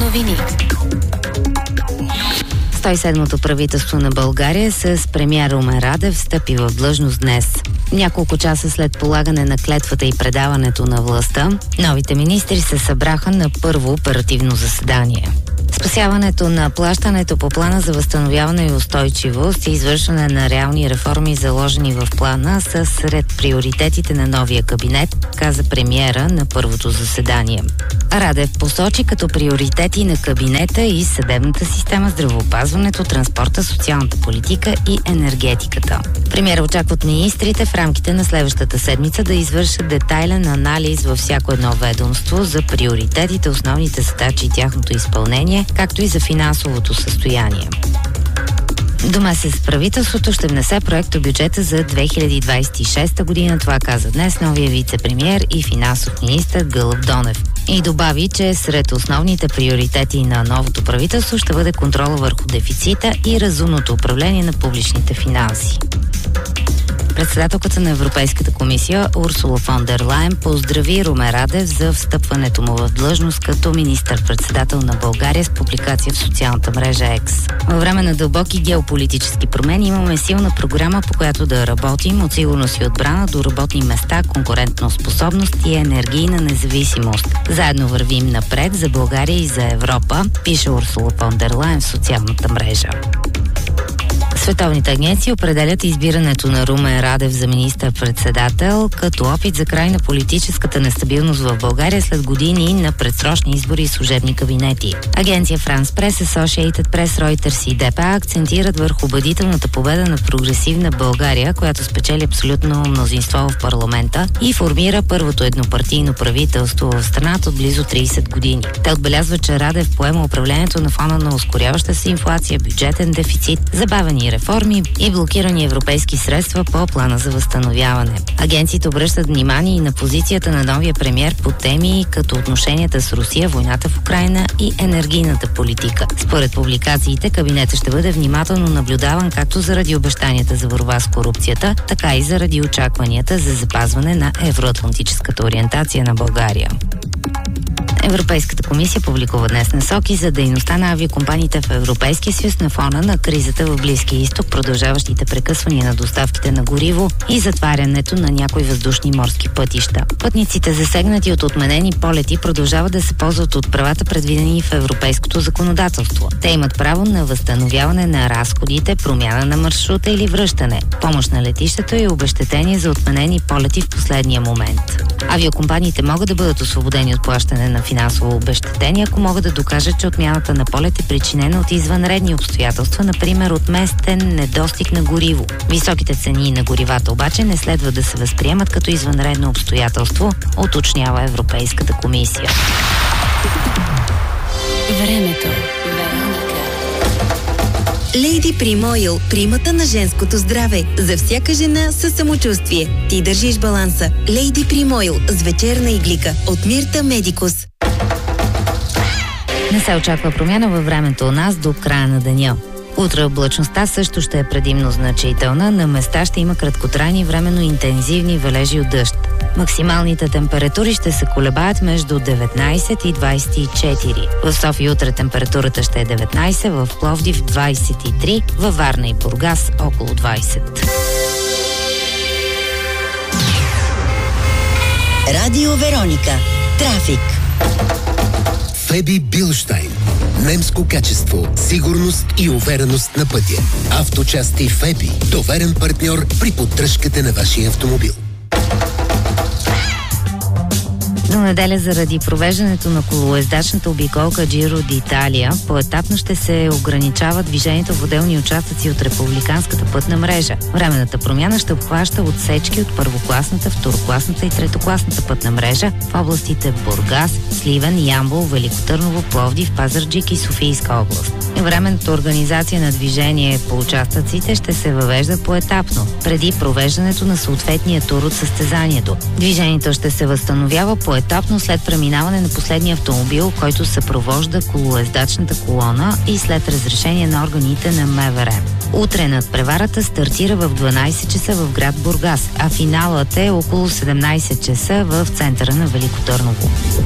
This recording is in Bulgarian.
Новини. 107-то правителство на България с премиер Румен Радев встъпи в длъжност днес. Няколко часа след полагане на клетвата и предаването на властта, новите министри се събраха на първо оперативно заседание. Спасяването на плащането по плана за възстановяване и устойчивост и извършване на реални реформи, заложени в плана, са сред приоритетите на новия кабинет, каза премиера на първото заседание. Радев посочи като приоритети на кабинета и съдебната система, здравеопазването, транспорта, социалната политика и енергетиката. Премиера очаква от министрите в рамките на следващата седмица да извършат детайлен анализ във всяко едно ведомство за приоритетите, основните задачи и тяхното изпълнение, както и за финансовото състояние. До месец правителството ще внесе проекто бюджета за 2026 година. Това каза днес новия вице-премиер и финансов министър Гълъб Донев. И добави, че сред основните приоритети на новото правителство ще бъде контрола върху дефицита и разумното управление на публичните финанси. Председателката на Европейската комисия Урсула фон дер Лайен поздрави Румен Радев за встъпването му в длъжност като министър-председател на България с публикация в социалната мрежа X. Във време на дълбоки геополитически промени имаме силна програма, по която да работим от сигурност и отбрана до работни места, конкурентна способност и енергийна независимост. Заедно вървим напред за България и за Европа, пише Урсула фон дер Лайен в социалната мрежа. Световните агенции определят избирането на Румен Радев за министър-председател като опит за край на политическата нестабилност в България след години на предсрочни избори и служебни кабинети. Агенция France Press, Associated Press, Reuters и ДПА акцентират върху убедителната победа на прогресивна България, която спечели абсолютно мнозинство в парламента и формира първото еднопартийно правителство в страната от близо 30 години. Те отбелязват, че Радев поема управлението на фона на ускоряваща се инфлация, бюджетен дефицит, забавени реформи и блокирани европейски средства по плана за възстановяване. Агенциите обръщат внимание и на позицията на новия премиер по теми като отношенията с Русия, войната в Украйна и енергийната политика. Според публикациите, кабинетът ще бъде внимателно наблюдаван както заради обещанията за борба с корупцията, така и заради очакванията за запазване на евроатлантическата ориентация на България. Европейската комисия публикува днес насоки за дейността на авиокомпаниите в Европейския съюз на фона на кризата в Близкия изток, продължаващите прекъсвания на доставките на гориво и затварянето на някои въздушни морски пътища. Пътниците, засегнати от отменени полети, продължават да се ползват от правата, предвидени в европейското законодателство. Те имат право на възстановяване на разходите, промяна на маршрута или връщане, помощ на летището и обезщетение за отменени полети в последния момент. Авиокомпаниите могат да бъдат освободени от плащане на финансово обезщетение, ако могат да докажат, че отмяната на полет е причинена от извънредни обстоятелства, например от местен недостиг на гориво. Високите цени на горивата обаче не следва да се възприемат като извънредно обстоятелство, уточнява Европейската комисия. Времето. Лейди Прим Ойл, примата на женското здраве. За всяка жена със самочувствие. Ти държиш баланса. Лейди Прим Ойл с вечерна иглика от Мирта Медикус. Не се очаква промяна във времето у нас до края на деня. Утре облачността също ще е предимно значителна. На места ще има краткотрайни временно интензивни валежи от дъжд. Максималните температури ще се колебаят между 19 и 24. В София утре температурата ще е 19, в Пловдив 23, във Варна и Бургас около 20. Радио Вероника. Трафик. Феби Билштайн. Немско качество, сигурност и увереност на пътя. Авточасти Феби. Доверен партньор при поддръжката на вашия автомобил. До неделя заради провеждането на колоездачната обиколка Джиро d'Italia поетапно ще се ограничава движението в отделни участъци от републиканската пътна мрежа. Временната промяна ще обхваща отсечки от първокласната, второкласната и третокласната пътна мрежа в областите Бургас, Сливен, Ямбол, Велико Търново, Пловдив, Пазарджик и Софийска област. Временната организация на движение по участъците ще се въвежда поетапно, преди провеждането на съответния тур от състезанието. Движението ще се възстановява поетапно след преминаване на последния автомобил, който съпровожда колоездачната колона и след разрешение на органите на МВР. Утре надпреварата стартира в 12 часа в град Бургас, а финалът е около 17 часа в центъра на Велико Търново.